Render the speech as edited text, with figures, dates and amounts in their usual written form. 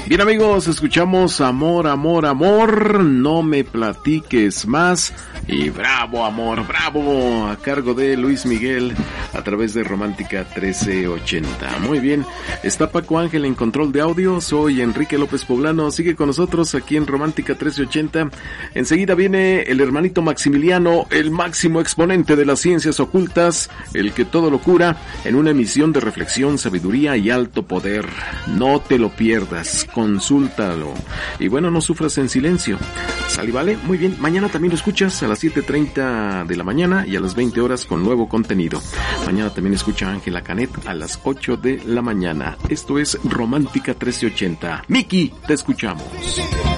Bien, amigos, escuchamos Amor, Amor, Amor, no me platiques más y Bravo, Amor, Bravo, a cargo de Luis Miguel a través de Romántica 1380. Muy bien, está Paco Ángel en control de audio, soy Enrique López Poblano, sigue con nosotros aquí en Romántica 1380. Enseguida viene el hermanito Maximiliano, el máximo exponente de las ciencias ocultas, el que todo lo cura, en una emisión de reflexión, sabiduría y alto poder. No te lo pierdas, consúltalo. Y bueno, no sufras en silencio. ¿Sale, vale? Muy bien, mañana también lo escuchas a las 7:30 de la mañana y a las 20 horas con nuevo contenido. Mañana también escucha a Ángela Canet a las 8 de la mañana. Esto es Romántica 1380. Miki, te escuchamos.